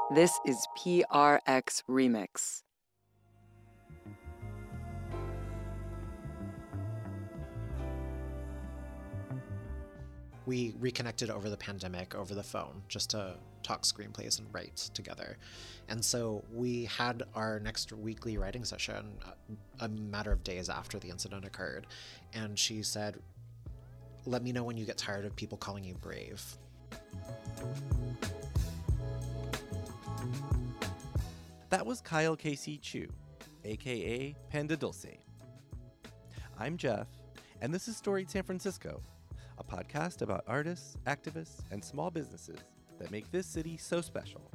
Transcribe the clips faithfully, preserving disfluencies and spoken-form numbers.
This is P R X Remix. We reconnected over the pandemic, over the phone, just to talk screenplays and write together. And so we had our next weekly writing session a matter of days after the incident occurred. And she said, "Let me know when you get tired of people calling you brave." That was Kyle Casey Chu, aka Panda Dulce. I'm Jeff, and this is Storied San Francisco, a podcast about artists, activists, and small businesses that make this city so special.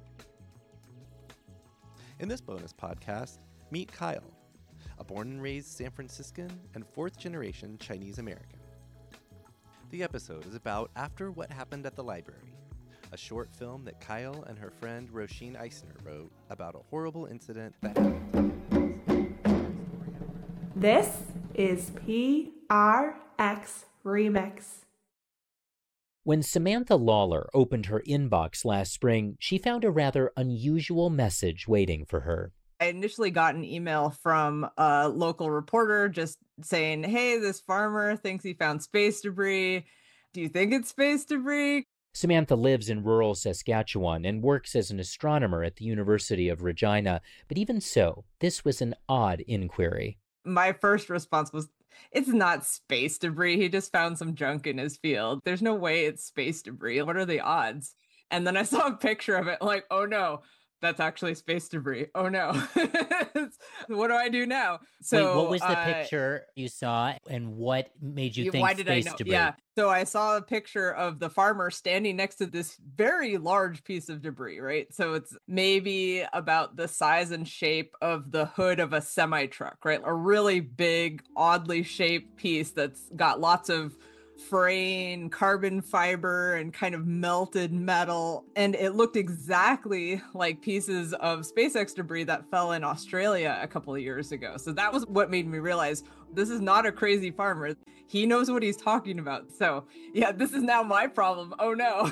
In this bonus podcast, meet Kyle, a born and raised San Franciscan and fourth generation Chinese American. The episode is about After What Happened at the Library, a short film that Kyle and her friend Roisin Eisner wrote about a horrible incident that happened. This is P R X Remix. When Samantha Lawler opened her inbox last spring, she found a rather unusual message waiting for her. I initially got an email from a local reporter just saying, "Hey, this farmer thinks he found space debris. Do you think it's space debris?" Samantha lives in rural Saskatchewan and works as an astronomer at the University of Regina. But even so, this was an odd inquiry. My first response was, "It's not space debris. He just found some junk in his field. There's no way it's space debris. What are the odds?" And then I saw a picture of it, like, oh no, that's actually space debris. Oh no. What do I do now? So Wait, what was the uh, picture you saw and what made you Yeah, think why did I space know? debris? Yeah. So I saw a picture of the farmer standing next to this very large piece of debris, right? So it's maybe about the size and shape of the hood of a semi truck, right? A really big, oddly shaped piece that's got lots of fraying carbon fiber and kind of melted metal. And it looked exactly like pieces of SpaceX debris that fell in Australia a couple of years ago. So that was what made me realize this is not a crazy farmer. He knows what he's talking about. So yeah, this is now my problem. Oh no.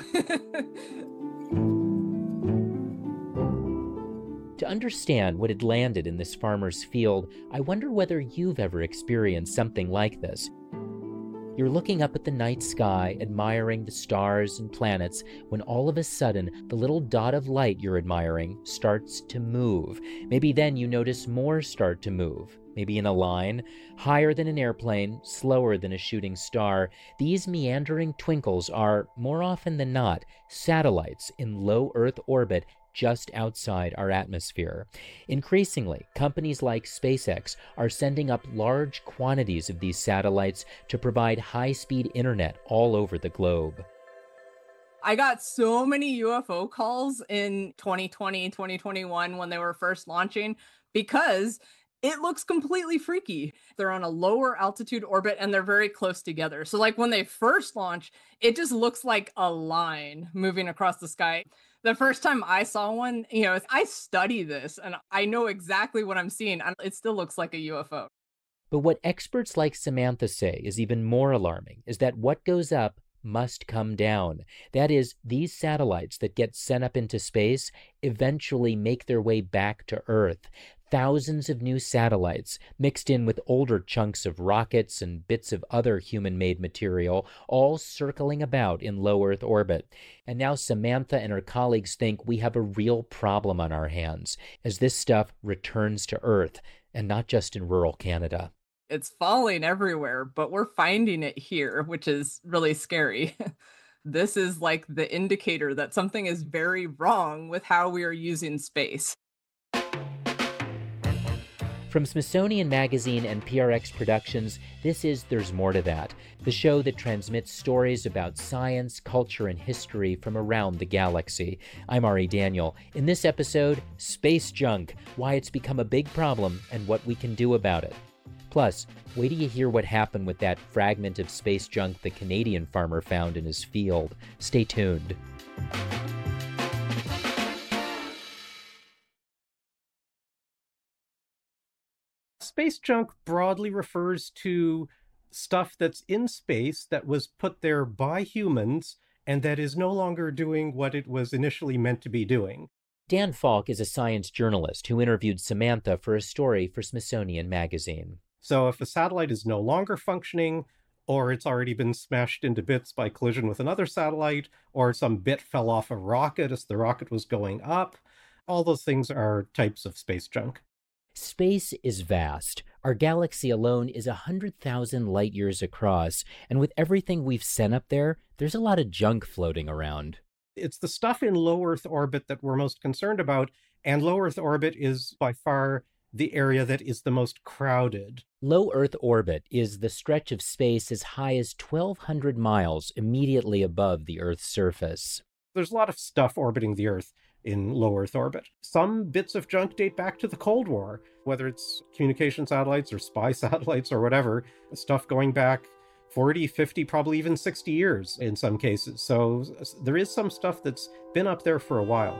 To understand what had landed in this farmer's field, I wonder whether you've ever experienced something like this. You're looking up at the night sky, admiring the stars and planets, when all of a sudden, the little dot of light you're admiring starts to move. Maybe then you notice more start to move. Maybe in a line, higher than an airplane, slower than a shooting star. These meandering twinkles are, more often than not, satellites in low Earth orbit just outside our atmosphere. Increasingly, companies like SpaceX are sending up large quantities of these satellites to provide high-speed internet all over the globe. I got so many U F O calls in twenty twenty, twenty twenty-one when they were first launching because it looks completely freaky. They're on a lower altitude orbit and they're very close together. So like when they first launch, it just looks like a line moving across the sky. The first time I saw one, you know, I study this and I know exactly what I'm seeing. It still looks like a U F O. But what experts like Samantha say is even more alarming is that what goes up must come down. That is, these satellites that get sent up into space eventually make their way back to Earth. Thousands of new satellites, mixed in with older chunks of rockets and bits of other human-made material, all circling about in low Earth orbit. And now Samantha and her colleagues think we have a real problem on our hands as this stuff returns to Earth, and not just in rural Canada. It's falling everywhere, but we're finding it here, which is really scary. This is like the indicator that something is very wrong with how we are using space. From Smithsonian Magazine and P R X Productions, this is There's More to That, the show that transmits stories about science, culture, and history from around the galaxy. I'm Ari Daniel. In this episode, space junk, why it's become a big problem and what we can do about it. Plus, wait till you hear what happened with that fragment of space junk the Canadian farmer found in his field. Stay tuned. Space junk broadly refers to stuff that's in space that was put there by humans and that is no longer doing what it was initially meant to be doing. Dan Falk is a science journalist who interviewed Samantha for a story for Smithsonian Magazine. So if a satellite is no longer functioning, or it's already been smashed into bits by collision with another satellite, or some bit fell off a rocket as the rocket was going up, all those things are types of space junk. Space is vast. Our galaxy alone is one hundred thousand light years across, and with everything we've sent up there, there's a lot of junk floating around. It's the stuff in low Earth orbit that we're most concerned about, and low Earth orbit is by far the area that is the most crowded. Low Earth orbit is the stretch of space as high as twelve hundred miles immediately above the Earth's surface. There's a lot of stuff orbiting the Earth in low Earth orbit. Some bits of junk date back to the Cold War, whether it's communication satellites or spy satellites or whatever, stuff going back forty, fifty, probably even sixty years in some cases. So there is some stuff that's been up there for a while.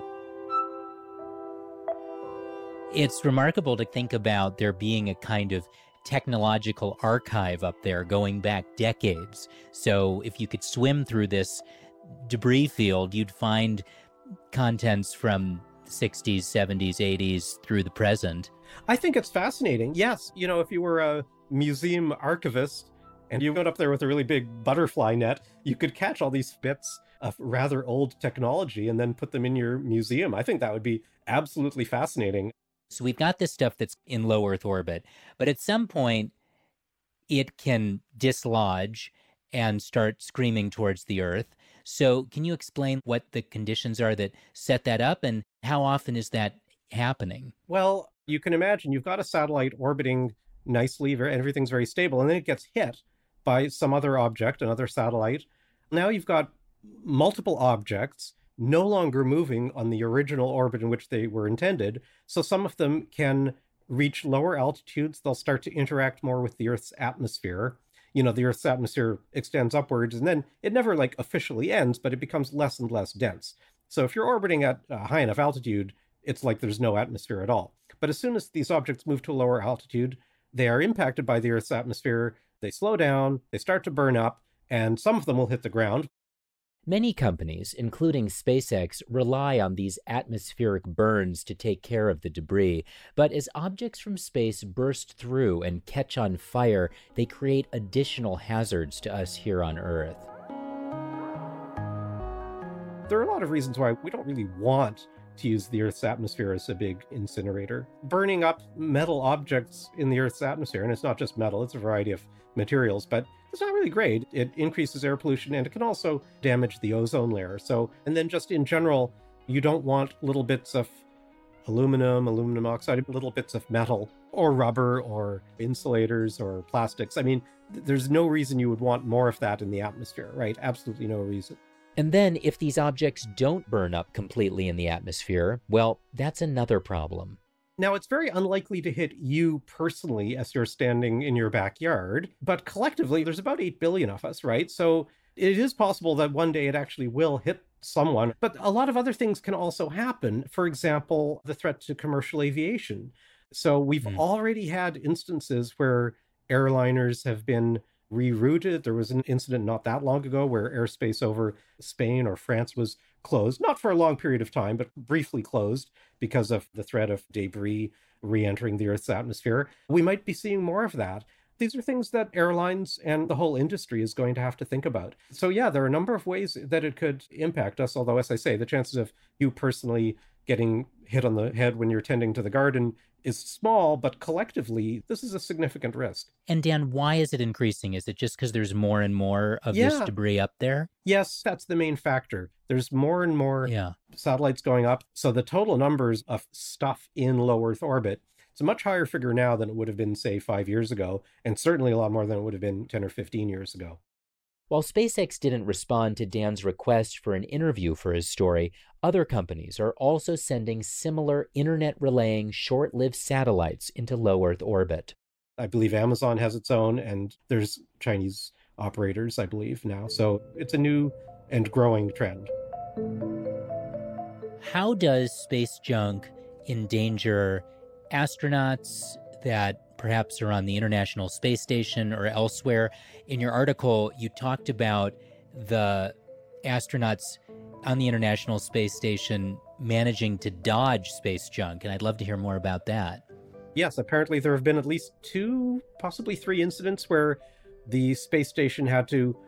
It's remarkable to think about there being a kind of technological archive up there going back decades. So if you could swim through this debris field, you'd find contents from sixties, seventies, eighties through the present. I think it's fascinating. Yes, you know, if you were a museum archivist and you went up there with a really big butterfly net, you could catch all these bits of rather old technology and then put them in your museum. I think that would be absolutely fascinating. So we've got this stuff that's in low Earth orbit, but at some point it can dislodge and start screaming towards the Earth. So can you explain what the conditions are that set that up, and how often is that happening? Well, you can imagine you've got a satellite orbiting nicely, very, everything's very stable, and then it gets hit by some other object, another satellite. Now you've got multiple objects no longer moving on the original orbit in which they were intended. So some of them can reach lower altitudes. They'll start to interact more with the Earth's atmosphere. You know, the Earth's atmosphere extends upwards, and then it never like officially ends, but it becomes less and less dense. So if you're orbiting at a high enough altitude, it's like there's no atmosphere at all. But as soon as these objects move to a lower altitude, they are impacted by the Earth's atmosphere. They slow down, they start to burn up, and some of them will hit the ground. Many companies, including SpaceX, rely on these atmospheric burns to take care of the debris, but as objects from space burst through and catch on fire, they create additional hazards to us here on Earth. There are a lot of reasons why we don't really want to use the Earth's atmosphere as a big incinerator. Burning up metal objects in the Earth's atmosphere, and it's not just metal, it's a variety of materials, but it's not really great. It increases air pollution, and it can also damage the ozone layer. So, and then just in general, you don't want little bits of aluminum, aluminum oxide, little bits of metal, or rubber, or insulators, or plastics. I mean, th- there's no reason you would want more of that in the atmosphere, right? Absolutely no reason. And then, if these objects don't burn up completely in the atmosphere, well, that's another problem. Now, it's very unlikely to hit you personally as you're standing in your backyard, but collectively, there's about eight billion of us, right? So it is possible that one day it actually will hit someone, but a lot of other things can also happen. For example, the threat to commercial aviation. So we've mm. already had instances where airliners have been rerouted. There was an incident not that long ago where airspace over Spain or France was closed, not for a long period of time, but briefly closed because of the threat of debris re-entering the Earth's atmosphere. We might be seeing more of that. These are things that airlines and the whole industry is going to have to think about. So yeah, there are a number of ways that it could impact us, although as I say, the chances of you personally getting hit on the head when you're tending to the garden is small, but collectively, this is a significant risk. And Dan, why is it increasing? Is it just because there's more and more of yeah. this debris up there? Yes, that's the main factor. There's more and more yeah. satellites going up. So the total numbers of stuff in low Earth orbit, it's a much higher figure now than it would have been, say, five years ago, and certainly a lot more than it would have been ten or fifteen years ago. While SpaceX didn't respond to Dan's request for an interview for his story, other companies are also sending similar internet-relaying short-lived satellites into low Earth orbit. I believe Amazon has its own, and there's Chinese operators, I believe, now. So it's a new and growing trend. How does space junk endanger astronauts that perhaps are on the International Space Station or elsewhere? In your article, you talked about the astronauts on the International Space Station managing to dodge space junk, and I'd love to hear more about that. Yes, apparently there have been at least two, possibly three incidents where the space station had to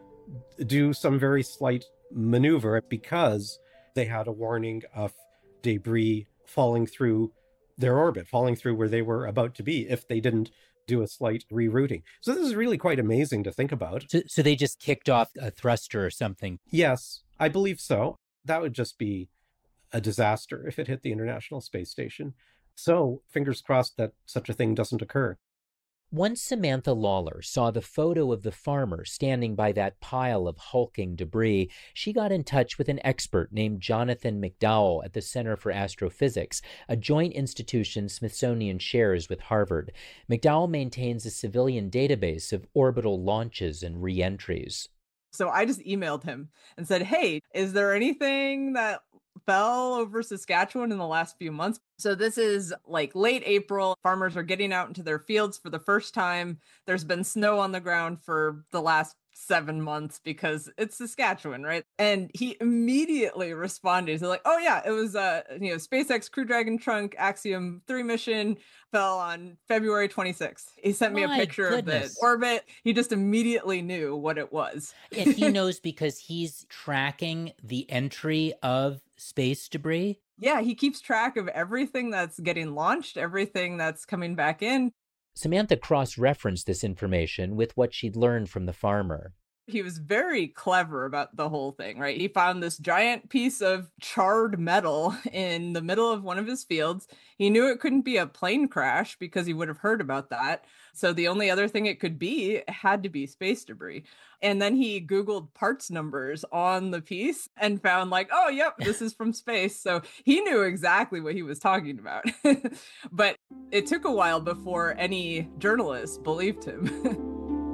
do some very slight maneuver because they had a warning of debris falling through their orbit, falling through where they were about to be if they didn't do a slight rerouting. So this is really quite amazing to think about. So, so they just kicked off a thruster or something? Yes, I believe so. That would just be a disaster if it hit the International Space Station. So fingers crossed that such a thing doesn't occur. Once Samantha Lawler saw the photo of the farmer standing by that pile of hulking debris, she got in touch with an expert named Jonathan McDowell at the Center for Astrophysics, a joint institution Smithsonian shares with Harvard. McDowell maintains a civilian database of orbital launches and re-entries. So I just emailed him and said, hey, is there anything that fell over Saskatchewan in the last few months? So this is like late April. Farmers are getting out into their fields for the first time. There's been snow on the ground for the last seven months because it's Saskatchewan, right? And he immediately responded. He's like, oh yeah, it was a uh, you know SpaceX Crew Dragon trunk Axiom three mission fell on February twenty-sixth. He sent me My a picture goodness. of the orbit. He just immediately knew what it was. And he knows because he's tracking the entry of space debris? Yeah, he keeps track of everything that's getting launched, everything that's coming back in. Samantha cross-referenced this information with what she'd learned from the farmer. He was very clever about the whole thing, right? He found this giant piece of charred metal in the middle of one of his fields. He knew it couldn't be a plane crash because he would have heard about that. So the only other thing it could be had to be space debris. And then he Googled parts numbers on the piece and found like, oh, yep, this is from space. So he knew exactly what he was talking about. But it took a while before any journalists believed him.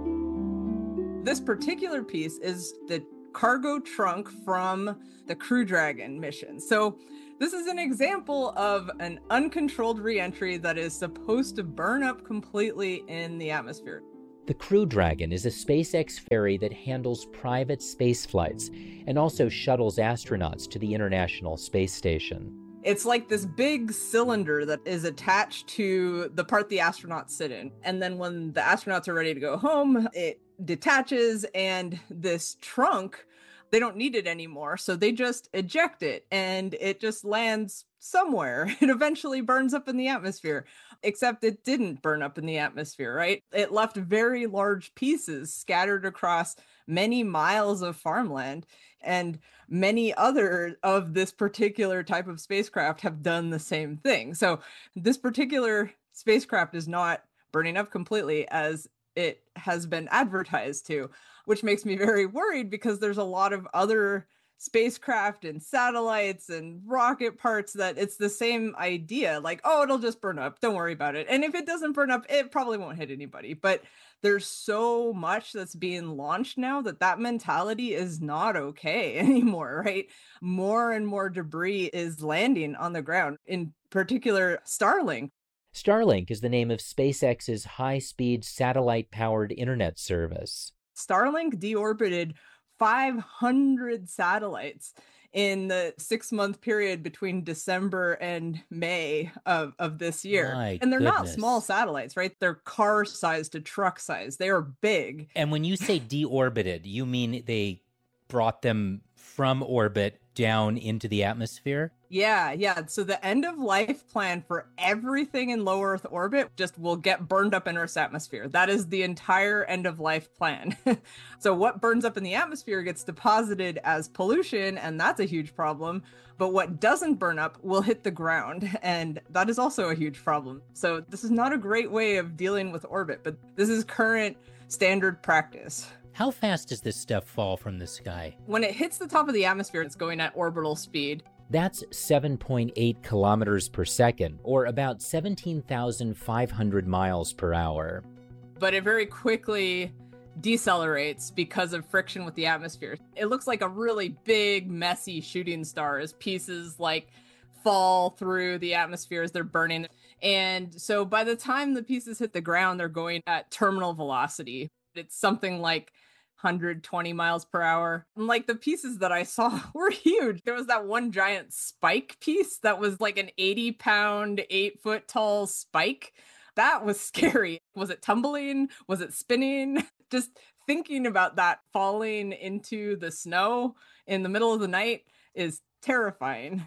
This particular piece is the cargo trunk from the Crew Dragon mission. So this is an example of an uncontrolled reentry that is supposed to burn up completely in the atmosphere. The Crew Dragon is a SpaceX ferry that handles private space flights and also shuttles astronauts to the International Space Station. It's like this big cylinder that is attached to the part the astronauts sit in. And then when the astronauts are ready to go home, it detaches, and this trunk, they don't need it anymore. So they just eject it and it just lands somewhere. It eventually burns up in the atmosphere, except it didn't burn up in the atmosphere, right? It left very large pieces scattered across many miles of farmland. And many other of this particular type of spacecraft have done the same thing. So this particular spacecraft is not burning up completely as it has been advertised to, which makes me very worried because there's a lot of other spacecraft and satellites and rocket parts that it's the same idea. Like, oh, it'll just burn up. Don't worry about it. And if it doesn't burn up, it probably won't hit anybody. But there's so much that's being launched now that that mentality is not okay anymore, right? More and more debris is landing on the ground, in particular Starlink. Starlink is the name of SpaceX's high-speed satellite-powered internet service. Starlink deorbited five hundred satellites in the six-month period between December and May of, of this year. My and they're not goodness. small satellites, right? They're car size to truck size. They are big. And when you say deorbited, you mean they brought them from orbit down into the atmosphere? Yeah, yeah. So the end of life plan for everything in low Earth orbit just will get burned up in Earth's atmosphere. That is the entire end of life plan. So what burns up in the atmosphere gets deposited as pollution, and that's a huge problem. But what doesn't burn up will hit the ground, and that is also a huge problem. So this is not a great way of dealing with orbit, but this is current standard practice. How fast does this stuff fall from the sky? When it hits the top of the atmosphere, it's going at orbital speed. That's seven point eight kilometers per second, or about seventeen thousand five hundred miles per hour. But it very quickly decelerates because of friction with the atmosphere. It looks like a really big, messy shooting star as pieces like fall through the atmosphere as they're burning. And so by the time the pieces hit the ground, they're going at terminal velocity. It's something like hundred twenty miles per hour. And like the pieces that I saw were huge. There was that one giant spike piece that was like an eighty pound, eight foot tall spike. That was scary. Was it tumbling? Was it spinning? Just thinking about that falling into the snow in the middle of the night is terrifying.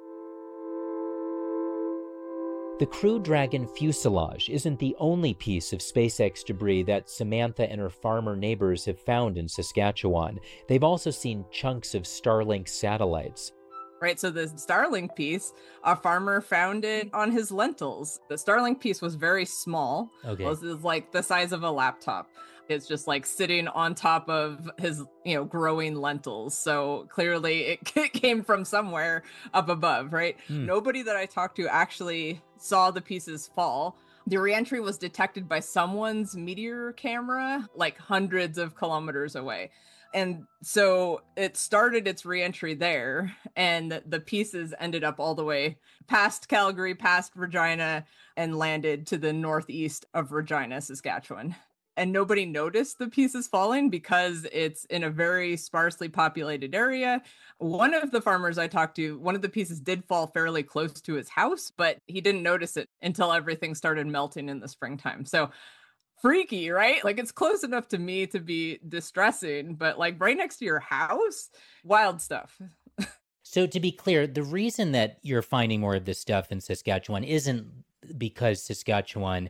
The Crew Dragon fuselage isn't the only piece of SpaceX debris that Samantha and her farmer neighbors have found in Saskatchewan. They've also seen chunks of Starlink satellites. Right, so the Starlink piece, a farmer found it on his lentils. The Starlink piece was very small. Okay. It was like the size of a laptop. It's just like sitting on top of his, you know, growing lentils. So clearly it came from somewhere up above, right? Hmm. Nobody that I talked to actually saw the pieces fall. The reentry was detected by someone's meteor camera, like hundreds of kilometers away. And so it started its reentry there, and the pieces ended up all the way past Calgary, past Regina, and landed to the northeast of Regina, Saskatchewan. And nobody noticed the pieces falling because it's in a very sparsely populated area. One of the farmers I talked to, one of the pieces did fall fairly close to his house, but he didn't notice it until everything started melting in the springtime. So freaky, right? Like it's close enough to me to be distressing, but like right next to your house, wild stuff. So to be clear, the reason that you're finding more of this stuff in Saskatchewan isn't because Saskatchewan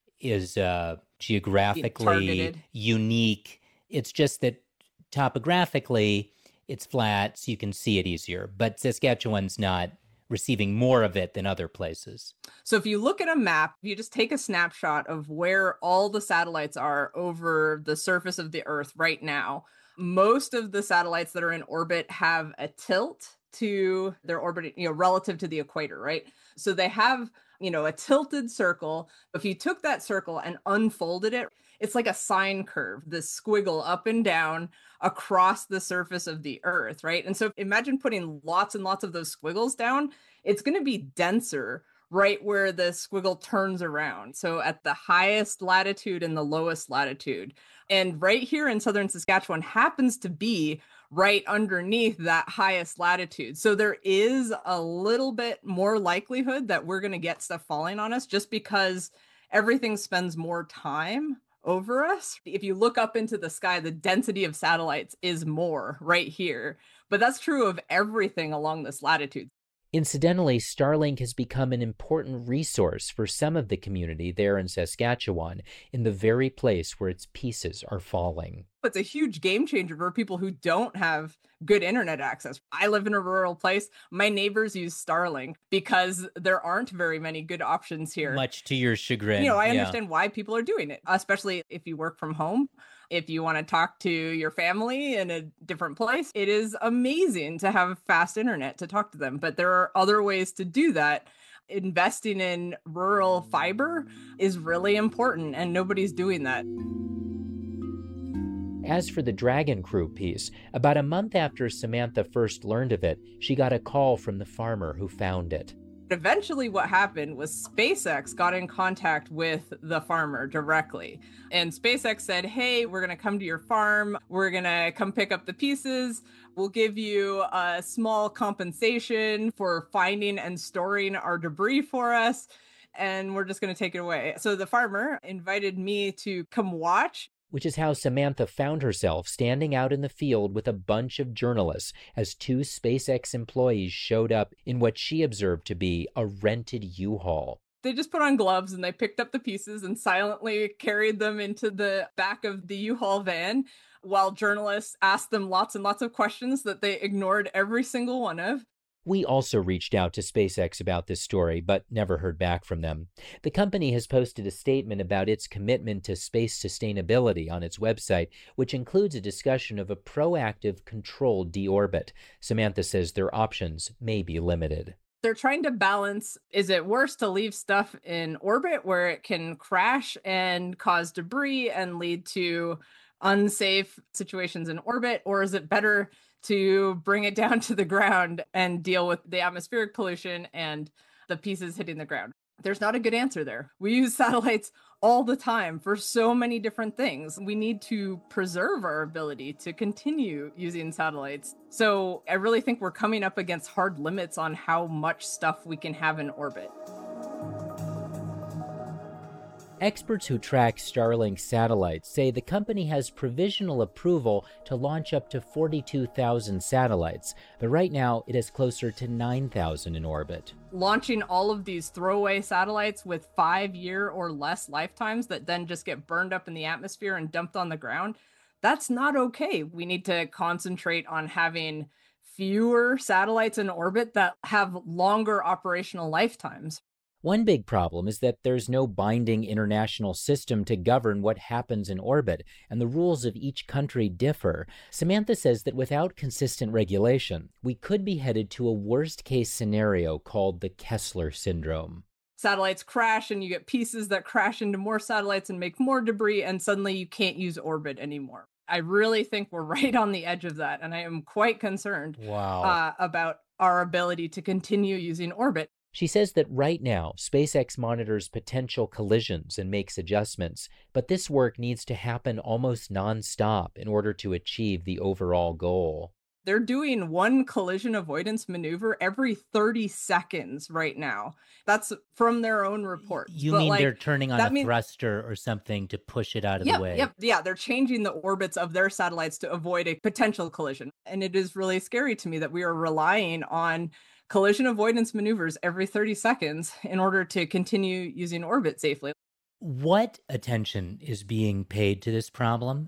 is uh, geographically unique. It's just that topographically it's flat, so you can see it easier. But Saskatchewan's not receiving more of it than other places. So if you look at a map, you just take a snapshot of where all the satellites are over the surface of the Earth right now. Most of the satellites that are in orbit have a tilt to their orbit, you know, relative to the equator, right? So they have, you know, a tilted circle. If you took that circle and unfolded it, it's like a sine curve, this squiggle up and down across the surface of the Earth, right? And so imagine putting lots and lots of those squiggles down. It's going to be denser right where the squiggle turns around. So at the highest latitude and the lowest latitude. And right here in southern Saskatchewan happens to be right underneath that highest latitude. So there is a little bit more likelihood that we're going to get stuff falling on us just because everything spends more time over us. If you look up into the sky, the density of satellites is more right here. But that's true of everything along this latitude. Incidentally, Starlink has become an important resource for some of the community there in Saskatchewan, in the very place where its pieces are falling. It's a huge game changer for people who don't have good internet access. I live in a rural place. My neighbors use Starlink because there aren't very many good options here. Much to your chagrin. You know, I yeah. understand why people are doing it, especially if you work from home. If you want to talk to your family in a different place, it is amazing to have fast internet to talk to them. But there are other ways to do that. Investing in rural fiber is really important, and nobody's doing that. As for the Dragon Crew piece, about a month after Samantha first learned of it, she got a call from the farmer who found it. Eventually what happened was SpaceX got in contact with the farmer directly. And SpaceX said, hey, we're going to come to your farm. We're going to come pick up the pieces. We'll give you a small compensation for finding and storing our debris for us. And we're just going to take it away. So the farmer invited me to come watch. Which is how Samantha found herself standing out in the field with a bunch of journalists as two SpaceX employees showed up in what she observed to be a rented U-Haul. They just put on gloves and they picked up the pieces and silently carried them into the back of the U-Haul van while journalists asked them lots and lots of questions that they ignored every single one of. We also reached out to SpaceX about this story, but never heard back from them. The company has posted a statement about its commitment to space sustainability on its website, which includes a discussion of a proactive, controlled deorbit. Samantha says their options may be limited. They're trying to balance, is it worse to leave stuff in orbit where it can crash and cause debris and lead to unsafe situations in orbit, or is it better to bring it down to the ground and deal with the atmospheric pollution and the pieces hitting the ground? There's not a good answer there. We use satellites all the time for so many different things. We need to preserve our ability to continue using satellites. So I really think we're coming up against hard limits on how much stuff we can have in orbit. Experts who track Starlink satellites say the company has provisional approval to launch up to forty-two thousand satellites, but right now it has closer to nine thousand in orbit. Launching all of these throwaway satellites with five-year or less lifetimes that then just get burned up in the atmosphere and dumped on the ground, that's not okay. We need to concentrate on having fewer satellites in orbit that have longer operational lifetimes. One big problem is that there's no binding international system to govern what happens in orbit, and the rules of each country differ. Samantha says that without consistent regulation, we could be headed to a worst-case scenario called the Kessler syndrome. Satellites crash and you get pieces that crash into more satellites and make more debris, and suddenly you can't use orbit anymore. I really think we're right on the edge of that, and I am quite concerned Wow. uh, about our ability to continue using orbit. She says that right now, SpaceX monitors potential collisions and makes adjustments, but this work needs to happen almost nonstop in order to achieve the overall goal. They're doing one collision avoidance maneuver every thirty seconds right now. That's from their own reports. You But, mean like, they're turning on that a means- thruster or something to push it out of Yep, the way? yep, yeah, they're changing the orbits of their satellites to avoid a potential collision. And it is really scary to me that we are relying on collision avoidance maneuvers every thirty seconds in order to continue using orbit safely. What attention is being paid to this problem?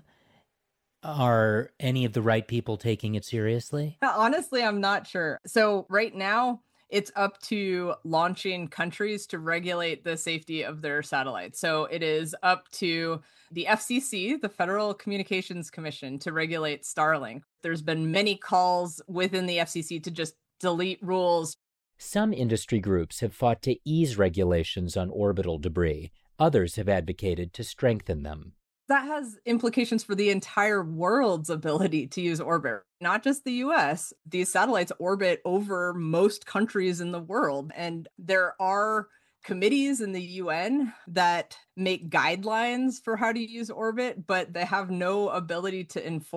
Are any of the right people taking it seriously? Honestly, I'm not sure. So right now, it's up to launching countries to regulate the safety of their satellites. So it is up to the F C C, the Federal Communications Commission, to regulate Starlink. There's been many calls within the F C C to just delete rules. Some industry groups have fought to ease regulations on orbital debris. Others have advocated to strengthen them. That has implications for the entire world's ability to use orbit, not just the U S. These satellites orbit over most countries in the world, and there are committees in the U N that make guidelines for how to use orbit, but they have no ability to enforce